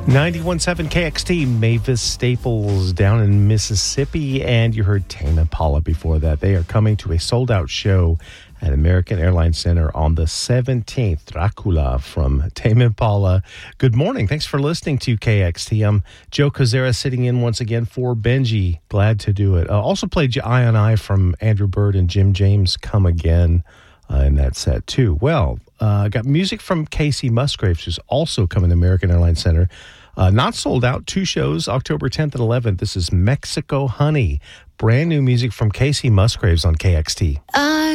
91.7 KXT, Mavis Staples down in Mississippi, and you heard Tame Impala before that. They are coming to a sold-out show at American Airlines Center on the 17th. Dracula from Tame Impala. Good morning. Thanks for listening to KXT. I'm Joe Kozera sitting in once again for Benji. Glad to do it. Also played Eye on Eye from Andrew Bird and Jim James, Come Again, in that set too. Well, got music from Casey Musgraves, who's also coming to American Airlines Center. Not sold out, 2 shows, October 10th and 11th. This is Mexico Honey, brand new music from Casey Musgraves on KXT.